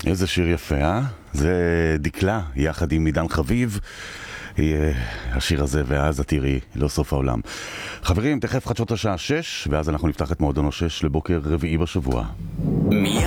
איזה שיר יפה, אה? זה דקלה, יחד עם עידן חביב. השיר הזה, ואז תראי, לא סוף העולם. חברים, תכף חדשות השעה 6, ואז אנחנו נפתח את מועדון 6 לבוקר רביעי בשבוע.